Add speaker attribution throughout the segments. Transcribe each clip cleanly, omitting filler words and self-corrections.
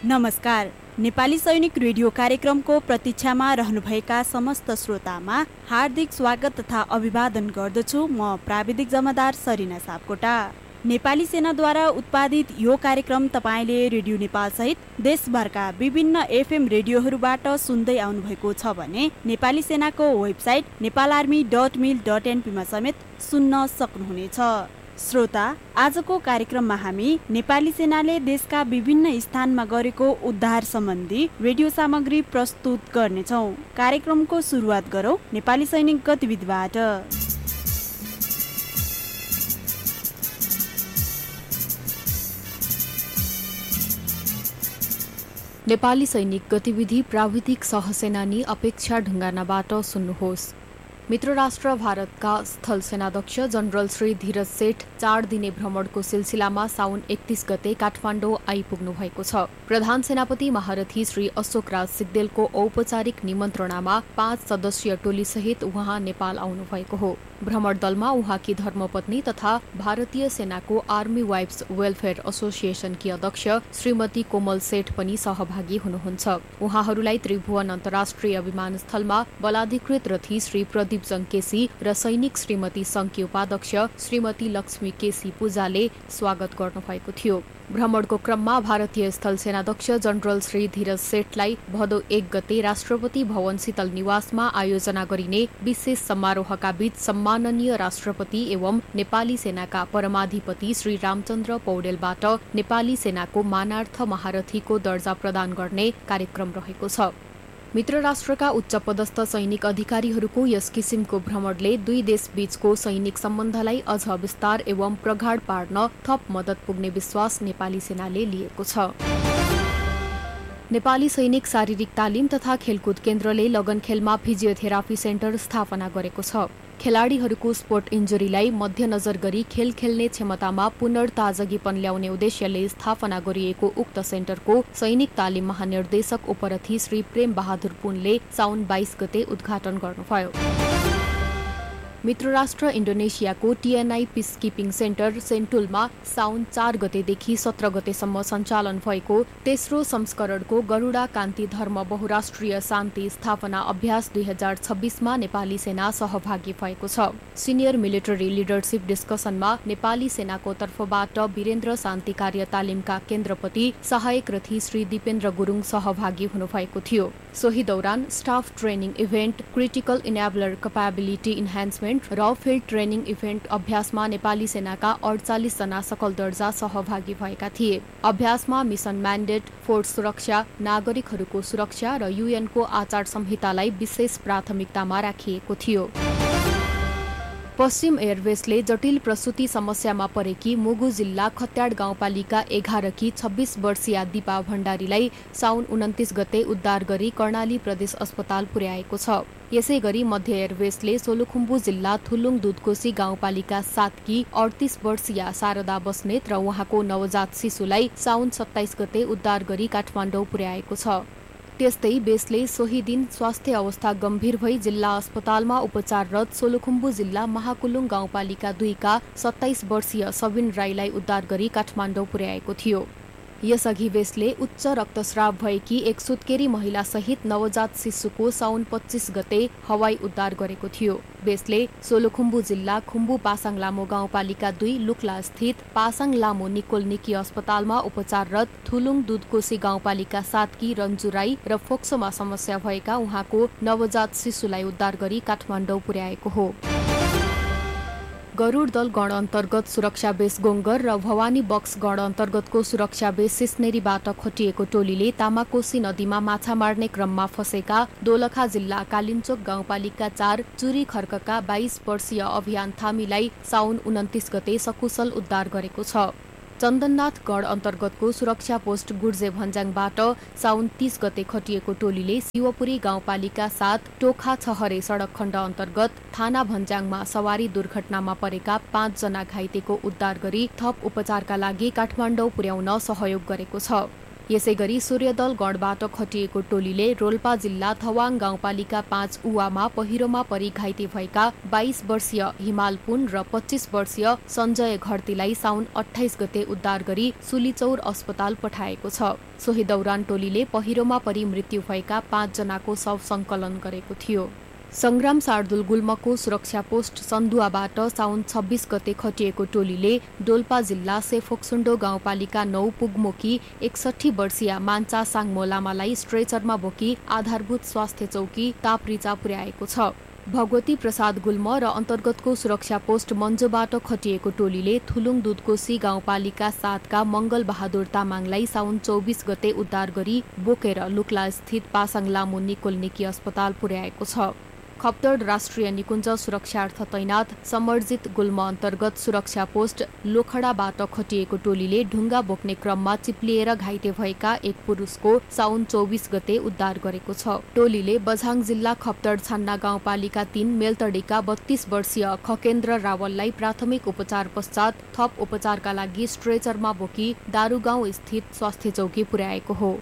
Speaker 1: नमस्कार। नेपाली सैनिक रेडियो कार्यक्रमको प्रतीक्षामा रहनुभएका समस्त श्रोतामा हार्दिक स्वागत तथा अभिवादन गर्दछु। म प्राविधिक जमादार सरिना सापकोटा। नेपाली सेनाद्वारा उत्पादित यो कार्यक्रम तपाईँले रेडियो नेपाल सहित देशभरका विभिन्न एफएम रेडियोहरूबाट सुन्दै आउनुभएको छ भने नेपाली सेनाको वेबसाइट नेपालआर्मी.mil.np मा समेत सुन्न सक्नुहुनेछ। श्रोता, आजको कार्यक्रममा हामी नेपाली सेनाले देशका विभिन्न स्थानमा गरेको उद्धार सम्बन्धी रेडियो सामग्री प्रस्तुत गर्नेछौँ। कार्यक्रमको सुरुवात गरौँ नेपाली सैनिक गतिविधिबाट।
Speaker 2: नेपाली सैनिक गतिविधि प्राविधिक सहसेनानी अपेक्षा ढुङ्गानाबाट सुन्नुहोस्। मित्र राष्ट्र भारतका स्थल सेनाध्यक्ष जनरल श्री धीरज सेठ 4 दिने भ्रमणको सिलसिलामा साउन 31 गते काठमाडौँ आइपुग्नु भएको छ। प्रधान सेनापति महारथी श्री अशोक राज सिग्देलको औपचारिक निमन्त्रणामा 5 सदस्यीय टोली सहित उहाँ नेपाल आउनु भएको हो। भ्रमण दलमा उहाँकी धर्मपत्नी तथा भारतीय सेनाको आर्मी वाइफ्स वेलफेयर एसोसिएसनकी अध्यक्ष श्रीमती कोमल सेठ पनि सहभागी हुनुहुन्छ। उहाँहरूलाई त्रिभुवन अन्तर्राष्ट्रिय विमानस्थलमा बलाधिकृत रथी श्री प्रदीप जङ्केसी र सैनिक श्रीमती सङ्घकी उपाध्यक्ष श्रीमती लक्ष्मी केसी पूजाले स्वागत गर्नुभएको थियो। भ्रमणको क्रममा भारतीय स्थल सेनाध्यक्ष जनरल श्री धीरज सेठलाई भदौ 1 गते राष्ट्रपति भवन शीतल निवासमा आयोजना गरिने विशेष समारोहका बीच सम्माननीय राष्ट्रपति एवं नेपाली सेनाका परमाधिपति श्री रामचन्द्र पौडेलबाट नेपाली सेनाको मानार्थ महारथीको दर्जा प्रदान गर्ने कार्यक्रम रहेको छ। मित्र राष्ट्रका उच्च पदस्थ सैनिक अधिकारीहरूको यस किसिमको भ्रमणले दुई देशबीचको सैनिक सम्बन्धलाई अझ विस्तार एवं प्रगाढ पार्न थप मद्दत पुग्ने विश्वास नेपाली सेनाले लिएको छ। नेपाली सैनिक शारीरिक तालिम तथा खेलकुद केन्द्रले लगनखेलमा फिजियोथेरापी सेन्टर स्थापना गरेको छ। खेलाडीहरूको स्पोर्ट इन्जुरीलाई मध्यनजर गरी खेल खेल्ने क्षमतामा पुनर्ताजगीपन ल्याउने उद्देश्यले स्थापना गरिएको उक्त सेन्टरको सैनिक तालिम महानिर्देशक उपरथी श्री प्रेम बहादुर पुनले साउन 22 गते उद्घाटन गर्नुभयो। मित्र राष्ट्र इन्डोनेसियाको टिएनआई पिसकिपिङ सेन्टर सेन्टुलमा साउन 4 गतेदेखि 17 गतेसम्म सञ्चालन भएको तेस्रो संस्करणको गरुडा कान्ति धर्म बहुराष्ट्रिय शान्ति स्थापना अभ्यास 2026मा नेपाली सेना सहभागी भएको छ। सिनियर मिलिटरी लिडरसिप डिस्कसनमा नेपाली सेनाको तर्फबाट वीरेन्द्र शान्ति कार्य तालिमका केन्द्रपति सहायक रथी श्री दिपेन्द्र गुरुङ सहभागी हुनुभएको थियो। सोही दौरान staff training event, critical enabler capability enhancement र फिल्ड ट्रेनिङ इभेन्ट अभ्यासमा नेपाली सेनाका 48 जना सकल दर्जा सहभागी भएका थिए। अभ्यासमा मिसन म्यान्डेट, फोर्स सुरक्षा, नागरिकहरूको सुरक्षा र युएनको आचार संहितालाई विशेष प्राथमिकतामा राखिएको थियो। पश्चिम एयरवेजले जटिल प्रसुति समस्यामा परेकी मुगु जिल्ला खत्याड गाउँपालिका 11 की 26 वर्षीया दिपा भण्डारीलाई साउन 29 गते उद्धार गरी कर्णाली प्रदेश अस्पताल पुर्याएको छ। यसै गरी मध्य एयरवेजले सोलुखुम्बु जिल्ला थुलुङ दुधकोशी गाउँपालिका 7 की 38 वर्षीया शारदा बस्नेत र उहाँको नवजात शिशुलाई साउन 27 गते उद्धार गरी काठमाडौँ पुर्याएको छ। त्यस्तै बेसले सोही दिन स्वास्थ्य अवस्था गम्भीर भई जिल्ला अस्पतालमा उपचाररत सोलुखुम्बु जिल्ला महाकुलुङ गाउँपालिका 2 का 27 वर्षीय सबिन राईलाई उद्धार गरी काठमाडौँ पुर्याएको थियो। यसअघि बेसले उच्च रक्तस्राव भएकी एक सुत्केरी महिला सहित नवजात शिशुको साउन 25 गते हवाई उद्धार गरेको थियो। बेसले सोलुखुम्बु जिल्ला खुम्बु पासाङ लामो गाउँपालिका 2 लुक्ला स्थित पासाङ लामो निकोल निकी अस्पतालमा उपचाररत थुलुङ दुधकोशी गाउँपालिका 7 की रन्जु राई र फोक्सोमा समस्या भएका उहाँको नवजात शिशुलाई उद्धार गरी काठमाडौँ पुर्याएको हो। गरुड दल गण अन्तर्गत सुरक्षा बेस गोङ्गर र भवानी बक्स गण अन्तर्गतको सुरक्षा बेस सिस्नेरीबाट खटिएको टोलीले तामाकोशी नदीमा माछा मार्ने क्रममा फँसेका दोलखा जिल्ला कालिन्चोक गाउँपालिका 4 चुरी खर्कका 22 वर्षीय अभियान थामीलाई साउन 29 गते सकुशल उद्धार गरेको छ। चन्दननाथ गढ अन्तर्गतको सुरक्षा पोस्ट गुर्जे भन्ज्याङबाट साउन 30 गते खटिएको टोलीले शिवपुरी गाउँपालिका 7 टोखा छहरे सडक खण्ड अन्तर्गत थाना भन्ज्याङमा सवारी दुर्घटनामा परेका 5 जना घाइतेको उद्धार गरी थप उपचारका लागि काठमाडौँ पुर्याउन सहयोग गरेको छ। यसैगरी सूर्यदल गणबाट खटिएको टोलीले रोल्पा जिल्ला थवाङ गाउँपालिका 5 उवामा पहिरोमा परि घाइते भएका 22 वर्षीय हिमाल पुन र 25 वर्षीय सञ्जय घरतीलाई साउन 28 गते उद्धार गरी सुलीचौर अस्पताल पठाएको छ। सोही दौरान टोलीले पहिरोमा परि मृत्यु भएका 5 जनाको शव संकलन गरेको थियो। संग्राम शार्दुल गुल्मको सुरक्षा पोस्ट सन्दुवाबाट साउन 26 गते खटिएको टोलीले डोल्पा जिल्ला सेफोक्सुन्डो गाउँपालिका 9 पुगमोकी 61 वर्षीय मान्छा साङमो लामालाई स्ट्रेचरमा बोकी आधारभूत स्वास्थ्य चौकी तापरिचा पुर्याएको छ। भगवती प्रसाद गुल्म र अन्तर्गतको सुरक्षा पोस्ट मन्जोबाट खटिएको टोलीले थुलुङ दुधकोशी गाउँपालिका 7 का मंगल बहादुर तामाङलाई साउन 24 गते उद्धार गरी बोकेर लुक्ला स्थित पासाङ लामो निकोल्निकी अस्पताल पुर्याएको छ। खप्तड राष्ट्रिय निकुञ्ज सुरक्षार्थ तैनात समर्जित गुल्म अन्तर्गत सुरक्षा पोस्ट लोखडाबाट खटिएको टोलीले ढुङ्गा बोक्ने क्रममा चिप्लिएर घाइते भएका एक पुरुषको साउन 24 गते उद्धार गरेको छ। टोलीले बझाङ जिल्ला खप्तड छान्ना गाउँपालिका 3 मेलतडीका 32 वर्षीय खकेन्द्र रावललाई प्राथमिक उपचार पश्चात थप उपचारका लागि स्ट्रेचरमा बोकी दारुगाउँ स्थित स्वास्थ्य चौकी पुर्याएको हो।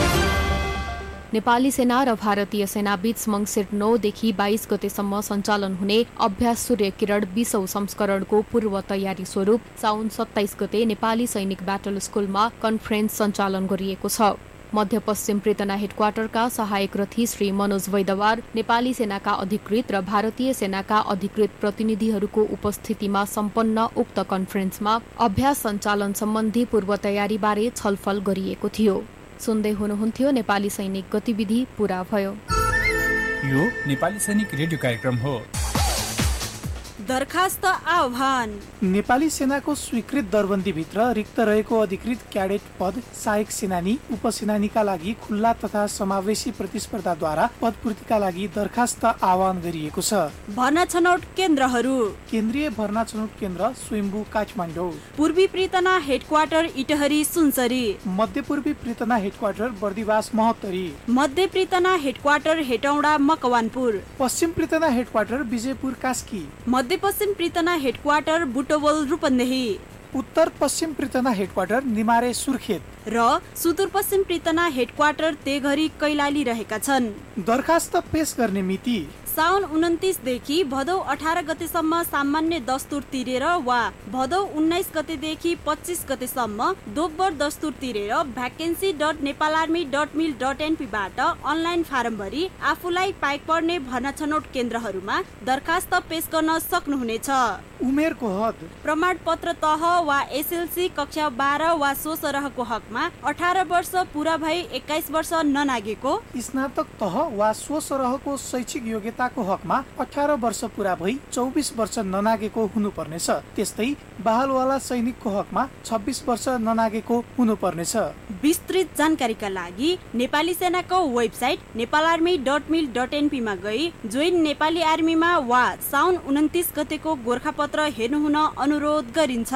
Speaker 2: नेपाली सेना र भारतीय सेना बीच मंसिर 9 देखि 22 गतेसम्म सञ्चालन हुने अभ्यास सूर्य किरण 20औं संस्करणको पूर्व तयारी स्वरूप साउन 27 गते नेपाली सैनिक ब्याटल स्कुलमा कन्फरेन्स सञ्चालन गरिएको छ। मध्यपश्चिम प्रेतना हेडक्वार्टरका सहायक रथी श्री मनोज वैदवार, नेपाली सेनाका अधिकृत र भारतीय सेनाका अधिकृत प्रतिनिधिहरूको उपस्थितिमा सम्पन्न उक्त कन्फरेन्समा अभ्यास सञ्चालन सम्बन्धी पूर्व तयारीबारे छलफल गरिएको थियो। सुन्दै हुनुहुन्थ्यो नेपाली सैनिक गतिविधि पूरा भयो।
Speaker 3: यो नेपाली सैनिक रेडियो कार्यक्रम हो।
Speaker 1: दरखास्त आह्वान।
Speaker 4: नेपाली सेनाको स्वीकृत दरबन्दीभित्र रिक्त रहेको अधिकृत क्याडेट पद सहायक सेनानी उपसेनानीका लागि खुल्ला तथा समावेशी प्रतिस्पर्धाद्वारा पदपूर्तिका लागि दरखास्त आह्वान गरिएको छ।
Speaker 1: भर्ना छनौट केन्द्रहरू:
Speaker 4: केन्द्रीय भर्ना छनौट केन्द्र स्वयम्भू काठमाडौँ,
Speaker 1: पूर्वी प्रेतना हेडक्वार्टर इटहरी सुनसरी,
Speaker 4: मध्यपूर्वी प्रेतना हेडक्वार्टर बर्दिवास महोत्तरी,
Speaker 1: मध्य प्रेतना हेडक्वार्टर हेटौडा मकवानपुर,
Speaker 4: पश्चिम प्रेतना हेडक्वार्टर विजयपुर कास्की,
Speaker 1: मध्यपश्चिम प्रेतना हेडक्वार्टर बुटवल रूपन्देही,
Speaker 4: उत्तर पश्चिम प्रेतना हेडक्वार्टर निमारे सुर्खेत
Speaker 1: र सुदूरपश्चिम प्रेतना हेडक्वार्टर तेघरी कैलाली रहेका छन्।
Speaker 4: दरखास्त पेश गर्ने मिति
Speaker 1: साउन 29 देखि भदौ 18 गतेसम्म सामान्य दस्तुर तिरेर वा भदौ 19 गतेदेखि 25 गतेसम्म दोब्बर दस्तुर तिरेर vacancy.nepalarmy.mil.np बाट अनलाइन फारम भरी आफूलाई पाइक पर्ने भर्ना छनौट केन्द्रहरूमा दरखास्त पेश गर्न सक्नुहुनेछ।
Speaker 4: उमेरको हद: प्रमाण
Speaker 1: पत्र तह वा एसएलसी कक्षा 12 वा सो सरहको हकमा 18 वर्ष पूरा भई 21 वर्ष ननागेको,
Speaker 4: स्नातक तह वा सो सरहको शैक्षिक योग्यताको हकमा 18 वर्ष पूरा भई 24 वर्ष ननागेको हुनुपर्नेछ। त्यस्तै बहालवाला सैनिकको हकमा 26 वर्ष ननागेको हुनुपर्नेछ।
Speaker 1: विस्तृत जानकारीका लागि नेपाली सेनाको वेबसाइट nepalarmy.mil.np मा गई जोइन नेपाली आर्मीमा वा साउन 29 गतेको गोरखापत्र हेर्नुहुन अनुरोध गरिन्छ।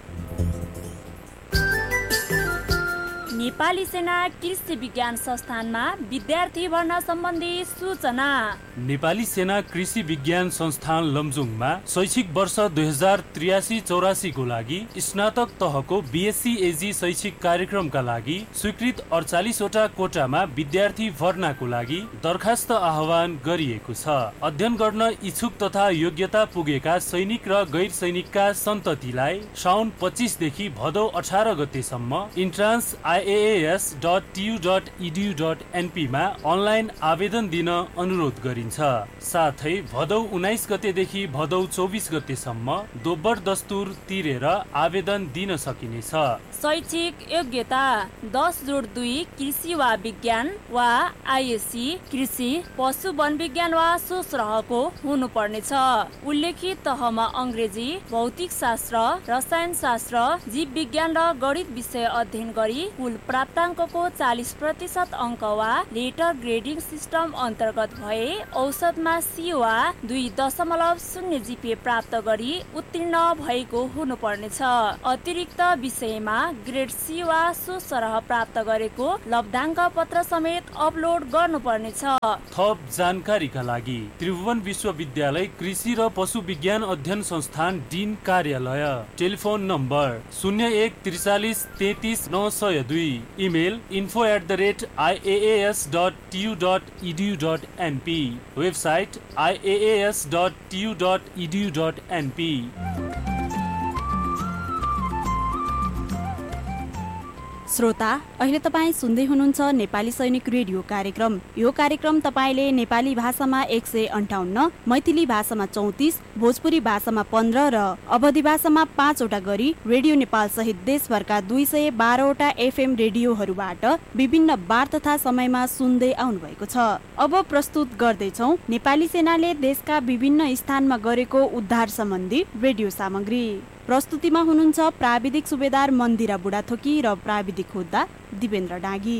Speaker 1: नेपाली सेना कृषि विज्ञान संस्थानमा विद्यार्थी भर्ना सम्बन्धी सूचना।
Speaker 5: नेपाली सेना कृषि विज्ञान संस्थान लमजुङमा शैक्षिक वर्ष 2083-84 को लागि स्नातक तहको बीएससी एजी शैक्षिक कार्यक्रमका लागि स्वीकृत 48 वटा कोटामा विद्यार्थी भर्नाको लागि दरखास्त आह्वान गरिएको छ। अध्ययन गर्न इच्छुक तथा योग्यता पुगेका सैनिक र गैर सैनिकका सन्ततिलाई साउन 25 देखि भदौ 18 गतेसम्म इन्ट्रान्स ias.tu.edu.np मा अनलाइन आवेदन दिन अनुरोध गरिन्छ। साथै भदौ 19 गतेदेखि भदौ 24 गतेसम्म दोब्बर दस्तुर तिरेर आवेदन दिन सकिनेछ।
Speaker 1: शैक्षिक योग्यता 10-2 कृषि वा विज्ञान वा आइएससी कृषि पशु वन विज्ञान वा सोसरहको हुनुपर्नेछ। उल्लेखित तहमा अंग्रेजी, भौतिक शास्त्र, रसायन शास्त्र, जीव विज्ञान र गणित विषय अध्ययन गरी कुल प्राप्ताङ्कको 40% अङ्क वा लेटर ग्रेडिङ सिस्टम अन्तर्गत भए औसतमा सी वा 2.0 जीपीए प्राप्त गरी उत्तीर्ण भएको हुनुपर्नेछ। अतिरिक्त विषयमा ग्रेड सी वा सो सरह प्राप्त गरेको लब्धाङ्क पत्र समेत अपलोड गर्नुपर्नेछ।
Speaker 5: थप जानकारीका लागि त्रिभुवन विश्वविद्यालय कृषि र पशु विज्ञान अध्ययन संस्थान डीन कार्यालय, telephone number 0143 33 902 email info@iaas.tu.edu.np, website iaas.tu.edu.np।
Speaker 1: श्रोता, अहिले तपाईँ सुन्दै हुनुहुन्छ नेपाली सैनिक रेडियो कार्यक्रम। यो कार्यक्रम तपाईँले नेपाली भाषामा 158, मैथिली भाषामा 34, भोजपुरी भाषामा 15 र अवधी भाषामा 5 वटा गरी रेडियो नेपाल सहित देशभरका 212 वटा एफएम रेडियोहरूबाट विभिन्न बार तथा समयमा सुन्दै आउनु भएको छ। अब प्रस्तुत गर्दैछौ नेपाली सेनाले देशका विभिन्न स्थानमा गरेको उद्धार सम्बन्धी रेडियो सामग्री। प्रस्तुतिमा हुनुहुन्छ प्राविधिक सुबेदार मन्दिरा बुढाथोकी र प्राविधिक हुद्दा दिपेन्द्र डाँगी।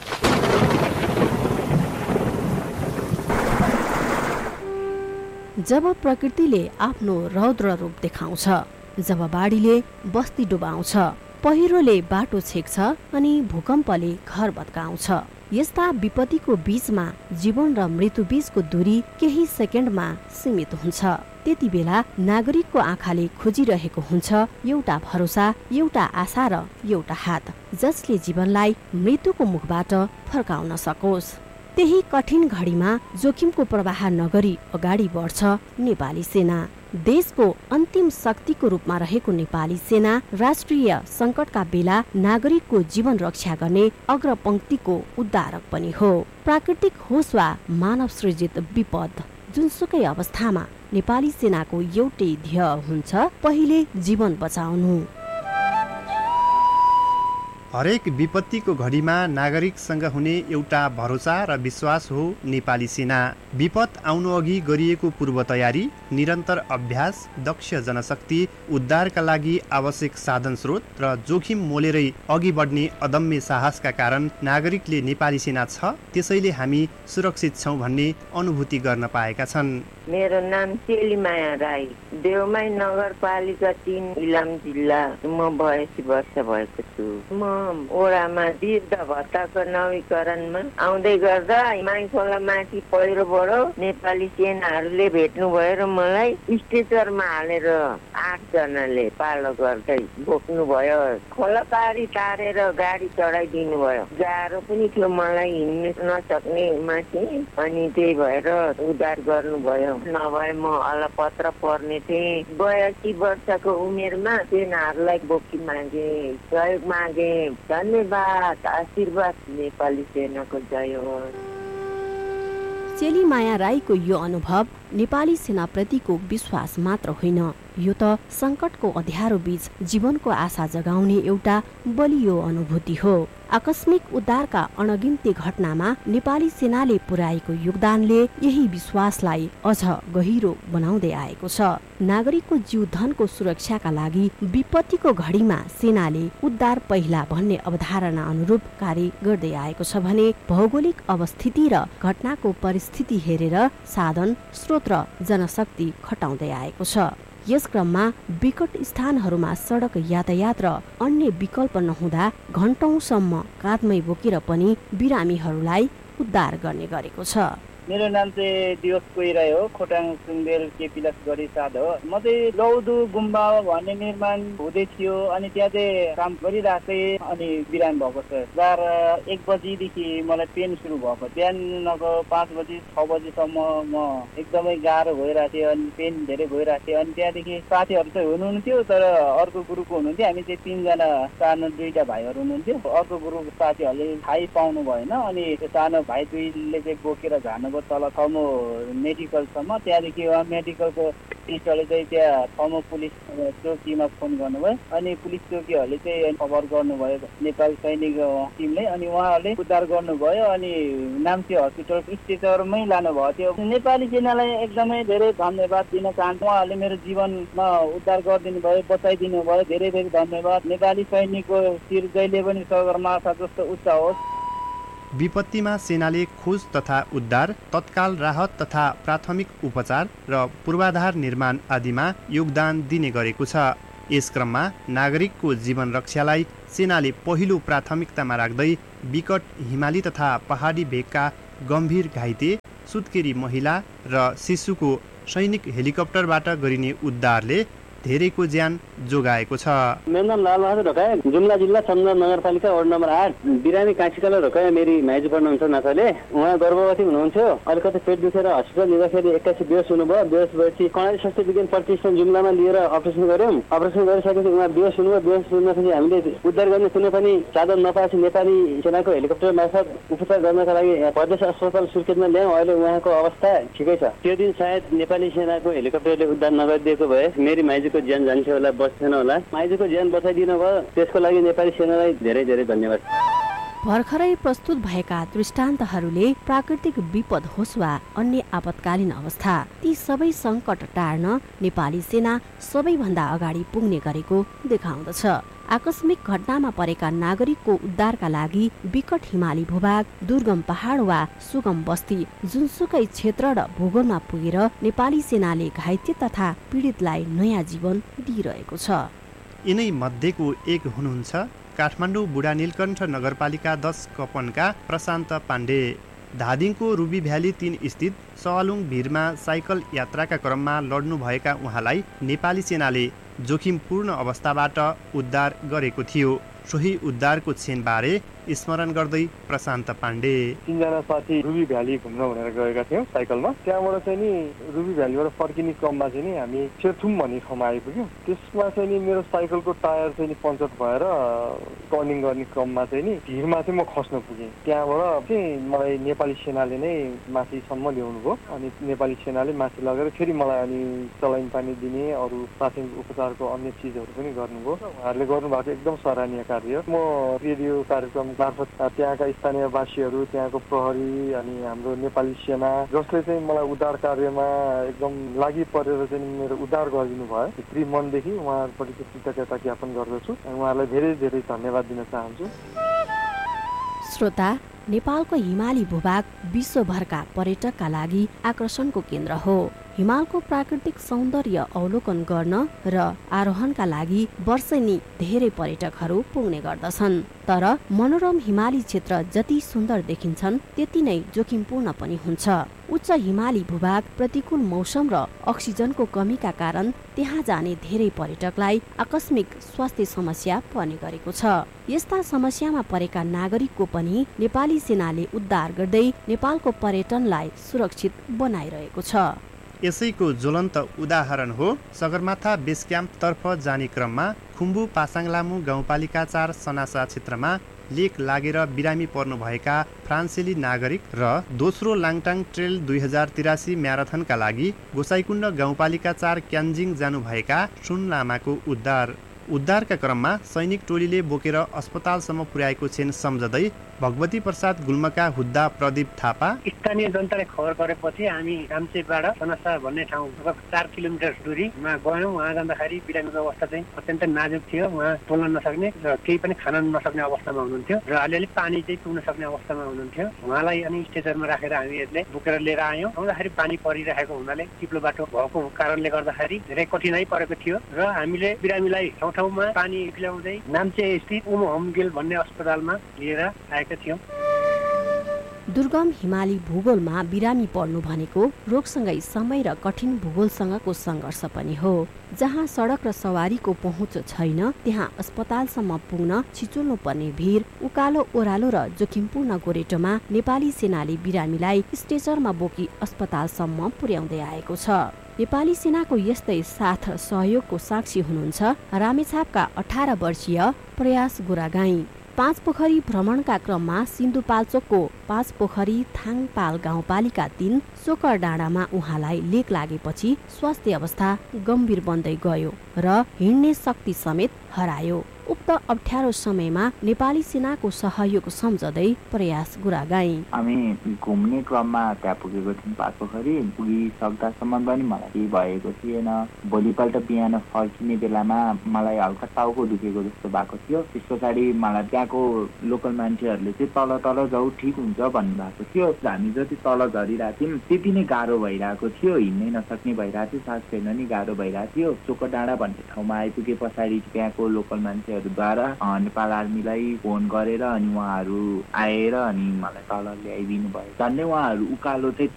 Speaker 6: जब प्रकृतिले आफ्नो रौद्र रूप देखाउँछ, जब बाढीले बस्ती डुबाउँछ, पहिरोले बाटो छेक्छ अनि भूकम्पले घर भत्काउँछ, यस्ता विपत्तिको बीचमा जीवन र मृत्यु बीचको दूरी केही सेकेन्डमा सीमित हुन्छ। त्यति बेला नागरिकको आँखाले खोजिरहेको हुन्छ एउटा भरोसा, एउटा आशा र एउटा हात, जसले जीवनलाई मृत्युको मुखबाट फर्काउन सकोस्। त्यही कठिन घडीमा जोखिमको प्रवाह नगरी अगाडि बढ्छ नेपाली सेना। देशको अन्तिम शक्तिको रूपमा रहेको नेपाली सेना राष्ट्रिय संकटका बेला नागरिकको जीवन रक्षा गर्ने अग्रपंक्तिको उद्धारक पनि हो। प्राकृतिक होस् वा मानव सृजित विपद, जुनसुकै अवस्थामा नेपाली सेनाको एउटै ध्येय हुन्छ, पहिले जीवन बचाउनु।
Speaker 7: हरेक विपत्तिको घडीमा नागरिकसँग हुने एउटा भरोसा र विश्वास हो नेपाली सेना। विपद आउनु अघि गरिएको पूर्व तयारी, निरन्तर अभ्यास, दक्ष जनशक्ति, उद्धारका लागि आवश्यक साधन स्रोत र जोखिम मोलेरै अघि बढ्ने अदम्य साहसका कारण नागरिकले नेपाली सेना छ, त्यसैले हामी सुरक्षित छौँ भन्ने अनुभूति गर्न पाएका छन्।
Speaker 8: मेरो नाम चेलीमाया राई, देउमाई नगरपालिका 3 इलाम जिल्ला। म 82 वर्ष भएको छु। म ओडामा वृद्ध भत्ताको नवीकरणमा आउँदै गर्दा हिमाई खोला माथि पहिरोबाट नेपाली सेनाहरूले भेट्नु भयो र मलाई स्ट्रेचरमा हालेर 8 जनाले पालो गर्दै बोक्नु भयो। खोला पारी तारेर गाडी चढाइदिनु भयो। गाह्रो पनि थियो मलाई, हिँड्न नसक्ने माथि, अनि त्यही भएर उद्धार गर्नुभयो। नभए म अलपत्र पर्ने थिएँ। 82 वर्षको उमेरमा सेनाहरूलाई बोकी मागे, सहयोग मागे। धन्यवाद, आशीर्वाद। नेपाली सेनाको जय होस्।
Speaker 6: चेलीमाया राईको यो अनुभव नेपाली सेनाप्रतिको विश्वास मात्र होइन, यो त संकटको अँध्यारो बीच जीवनको आशा जगाउने एउटा बलियो अनुभूति हो। आकस्मिक उद्धारका अनगिन्ती घटनामा नेपाली सेनाले पुर्याएको योगदानले यही विश्वासलाई अझ गहिरो बनाउँदै आएको छ। नागरिकको जीव धनको सुरक्षाका लागि विपत्तिको घडीमा सेनाले उद्धार पहिला भन्ने अवधारणा अनुरूप कार्य गर्दै आएको छ भने भौगोलिक अवस्थिति र घटनाको परिस्थिति हेरेर साधन, स्रोत र जनशक्ति खटाउँदै आएको छ। यस क्रममा विकट स्थानहरूमा सडक यातायात र अन्य विकल्प नहुँदा घण्टौंसम्म काँधमै बोकेर पनि बिरामीहरूलाई उद्धार गर्ने गरेको छ।
Speaker 9: मेरो नाम चाहिँ दिवस कोइराई हो, खोटाङ सुङ्गेल केपिलस गढी 7 हो। म चाहिँ लौदु गुम्बा भन्ने निर्माण हुँदै थियो, अनि त्यहाँ चाहिँ काम गरिरहेको थिएँ, अनि बिरामी भएको छ। 1 बजीदेखि मलाई पेन सुरु भएको। बिहानको 5 बजी 6 बजीसम्म म एकदमै गाह्रो भइरहेको थियो, अनि पेन धेरै भइरहेको थियो। अनि त्यहाँदेखि साथीहरू चाहिँ हुनुहुन्थ्यो, तर अर्को ग्रुपको हुनुहुन्थ्यो। हामी चाहिँ 3 जना, सानो 2टा भाइहरू हुनुहुन्थ्यो। अर्को ग्रुप साथीहरूले थाहै पाउनु भएन, अनि त्यो सानो भाइ 2ले चाहिँ बोकेर जानु तल थमो मेडिकलसम्म। त्यहाँदेखि उहाँ मेडिकलको पुलिसहरूले चाहिँ त्यहाँ थमो पुलिस चौकीमा फोन गर्नुभयो, अनि पुलिस चौकीहरूले चाहिँ खबर गर्नुभयो नेपाल सैनिक टिमले, अनि उहाँहरूले उद्धार गर्नुभयो। अनि नाम्ची हस्पिटल स्ट्रेचरमै लानुभएको थियो। नेपाली सेनालाई एकदमै धेरै धन्यवाद दिन चाहन्छु। उहाँहरूले मेरो जीवनमा उद्धार गरिदिनु भयो, बचाइदिनु भयो। धेरै धेरै धन्यवाद। नेपाली सैनिकको शिर जहिले पनि सगरमाथा जस्तो उच्च होस्।
Speaker 7: विपत्तिमा सेनाले खोज तथा उद्धार, तत्काल राहत तथा प्राथमिक उपचार र पूर्वाधार निर्माण आदिमा योगदान दिने गरेको छ। यस क्रममा नागरिकको जीवन रक्षालाई सेनाले पहिलो प्राथमिकतामा राख्दै विकट हिमाली तथा पहाडी भेगका गम्भीर घाइते, सुत्केरी महिला र शिशुको सैनिक हेलिकप्टरबाट गरिने उद्धारले धेरैको ज्यान जोगाएको छ।
Speaker 10: मेरो नाम लालबहादुर ढकाया, जुम्ला जिल्ला चन्द्र नगरपालिका वार्ड नम्बर 8 बिरामी काँचीकाला ढकाया मेरी माइजू पर्नुहुन्छ नाताले। उहाँ गर्भवती हुनुहुन्थ्यो, अलिकति पेट दुखेर हस्पिटल लिँदाखेरि 81 बेहोस हुनुभयो। बेहोस भएपछि कर्णाली स्वास्थ्य विज्ञान प्रतिष्ठान जुम्लामा लिएर अपरेसन गर्यौँ। अपरेसन गरिसकेपछि उहाँ बेहोस हुनुभयो। बेहोस हुँदाखेरि हामीले उद्धार गर्ने कुनै पनि साधन नपाएपछि नेपाली सेनाको हेलिकप्टर मार्फत उपचार गर्नका लागि प्रदेश अस्पताल सुर्खेतमा ल्यायौँ। अहिले उहाँको अवस्था ठिकै छ। त्यो दिन सायद नेपाली सेनाको हेलिकप्टरले उद्धार नगरिदिएको भए मेरी माइजूको ज्यान जान्थ्यो होला, बच्थेन होला। माइजूको ज्यान बचाइदिनु भयो, त्यसको लागि नेपाली सेनालाई धेरै धेरै धन्यवाद।
Speaker 6: भर्खरै प्रस्तुत भएका दृष्टान्तहरूले प्राकृतिक विपद होस् वा अन्य आपतकालीन अवस्था, ती सबै सङ्कट टार्न नेपाली सेना सबैभन्दा अगाडि पुग्ने गरेको देखाउँदछ। आकस्मिक घटनामा परेका नागरिकको उद्धारका लागि विकट हिमाली भूभाग, दुर्गम पहाड वा सुगम बस्ती जुनसुकै क्षेत्र र भूगोलमा पुगेर नेपाली सेनाले घाइते तथा पीडितलाई नयाँ जीवन दिइरहेको छ।
Speaker 7: यिनै मध्येको एक हुनुहुन्छ काठमाडौँ बुढा नीलकण्ठ नगरपालिका 10 कपनका प्रशान्त पाण्डे। धादिङको रुबी भ्याली 3 स्थित सवालुङ भिरमा साइकल यात्राका क्रममा लड्नुभएका उहाँलाई नेपाली सेनाले जोखिमपूर्ण अवस्थाबाट उद्धार गरेको थियो। सोही उद्धारको क्षणबारे स्मरण गर्दै प्रशान्त पाण्डे।
Speaker 11: 3 जना साथी रुबी भ्याली घुम्न भनेर गएका थियौँ साइकलमा। त्यहाँबाट चाहिँ नि रुबी भ्यालीबाट फर्किने क्रममा चाहिँ नि हामी सेर्थुम भन्ने ठाउँमा आइपुग्यौँ। त्यसमा चाहिँ नि मेरो साइकलको टायर चाहिँ नि पङ्चर भएर टर्निङ गर्ने क्रममा चाहिँ नि भिरमा चाहिँ म खस्न पुगेँ। त्यहाँबाट चाहिँ मलाई नेपाली सेनाले नै माथिसम्म ल्याउनु भयो। अनि नेपाली सेनाले माथि लगेर फेरि मलाई अनि सलाइन पानी दिने अरू प्राथमिक उपचारको अन्य चिजहरू पनि गर्नुभयो। उहाँहरूले गर्नुभएको एकदम सराहनीय कार्य। म रेडियो कार्यक्रम मार्फत त्यहाँका स्थानीयवासीहरू, त्यहाँको प्रहरी अनि हाम्रो नेपाली सेना जसले चाहिँ मलाई उद्धार कार्यमा एकदम लागि परेर चाहिँ मेरो उद्धार गरिदिनु भयो, भित्री मनदेखि उहाँहरूप्रति कृतज्ञता ज्ञापन गर्दछु। उहाँहरूलाई धेरै धेरै धन्यवाद दिन चाहन्छु।
Speaker 6: श्रोता, नेपालको हिमाली भूभाग विश्वभरका पर्यटकका लागि आकर्षणको केन्द्र हो। हिमालको प्राकृतिक सौन्दर्य अवलोकन गर्न र आरोहणका लागि वर्षेनी धेरै पर्यटकहरू पुग्ने गर्दछन्। तर मनोरम हिमाली क्षेत्र जति सुन्दर देखिन्छन् त्यति नै जोखिमपूर्ण पनि हुन्छ। उच्च हिमाली भूभाग, प्रतिकूल मौसम र अक्सिजनको कमीका कारण त्यहाँ जाने धेरै पर्यटकलाई आकस्मिक स्वास्थ्य समस्या पर्ने गरेको छ। यस्ता समस्यामा परेका नागरिकको पनि नेपाली सेनाले उद्धार गर्दै नेपालको पर्यटनलाई सुरक्षित बनाइरहेको छ।
Speaker 7: यसैको ज्वलन्त उदाहरण हो सगरमाथा बेस क्याम्प तर्फ जाने क्रममा खुम्बु पासाङलामु गाउँपालिका 4 सनासा क्षेत्रमा लेक लागेर बिरामी पर्नुभएका फ्रान्सेली नागरिक र दोस्रो लाङटाङ ट्रेल 2083 म्याराथनका लागि गोसाइकुण्ड गाउँपालिका 4 क्यान्जिङ जानुभएका सुन लामाको उद्धारका क्रममा सैनिक टोलीले बोकेर अस्पतालसम्म पुर्याएको क्षण सम्झँदै भगवती प्रसाद गुल्मका हुद्दा प्रदीप थापा।
Speaker 12: स्थानीय जनताले खबर गरेपछि हामी रामचेबाट सनासा भन्ने ठाउँ 4 किलोमिटर दूरीमा गयौँ। वहाँ जाँदाखेरि बिरामीको अवस्था चाहिँ अत्यन्त नाजुक थियो। उहाँ बोल्न नसक्ने र केही पनि खान नसक्ने अवस्थामा हुनुहुन्थ्यो र अलिअलि पानी चाहिँ पिउन सक्ने अवस्थामा हुनुहुन्थ्यो। उहाँलाई अनि स्टेजरमा राखेर हामीहरूले बोकेर लिएर आयौँ। आउँदाखेरि पानी परिरहेको हुनाले चिप्लो बाटो भएको कारणले गर्दाखेरि धेरै कठिनाइ परेको थियो र हामीले बिरामीलाई ठाउँमा पानी पिलाउँदै नाम्चे स्थित उम होमगेल भन्ने अस्पतालमा लिएर आएका थियौँ।
Speaker 6: दुर्गम हिमाली भूगोलमा बिरामी पर्नु भनेको रोगसँगै समय र कठिन भूगोलसँगको सङ्घर्ष पनि हो। जहाँ सडक र सवारीको पहुँच छैन त्यहाँ अस्पतालसम्म पुग्न छिचोल्नु पर्ने भिर, उकालो ओह्रालो र जोखिमपूर्ण गोरेटोमा नेपाली सेनाले बिरामीलाई स्ट्रेचरमा बोकी अस्पतालसम्म पुर्याउँदै आएको छ। नेपाली सेनाको यस्तै साथ र सहयोगको साक्षी हुनुहुन्छ रामेछापका 18 वर्षीय प्रयास गोरागाई। 5 पोखरी भ्रमणका क्रममा सिन्धुपाल्चोकको 5 पोखरी थाङपाल गाउँपालिका 3 सोकर डाँडामा उहाँलाई लेक लागेपछि स्वास्थ्य अवस्था गम्भीर बन्दै गयो र हिँड्ने शक्ति समेत हरायो। उक्त अप्ठ्यारो समयमा नेपाली सेनाको सहयोग सम्झँदै प्रयास गुरागाई।
Speaker 13: हामी घुम्ने क्रममा त्यहाँ पुगेको थियौँ 5 पोखरी। पुगिसक्दासम्म पनि मलाई केही भएको थिएन। भोलिपल्ट बिहान फर्किने बेलामा मलाई हल्का टाउको दुखेको जस्तो भएको थियो। त्यस पछाडि मलाई त्यहाँको लोकल मान्छेहरूले चाहिँ तल तल जाऊ ठिक हुन्छ भन्नुभएको थियो। हामी जति तल झरिरहेको थियौँ त्यति नै गाह्रो भइरहेको थियो। हिँड्नै नसक्ने भइरहेको थियो, सास फेर्न नि गाह्रो भइरहेको थियो। चोकर डाँडा भन्ने ठाउँमा आइपुगे पछाडि त्यहाँको लोकल मान्छेहरूद्वारा नेपाल आर्मीलाई फोन गरेर अनि उहाँहरू आएर अनि मलाई तल ल्याइदिनु भयो। झन्डै उहाँहरू उकालो चाहिँ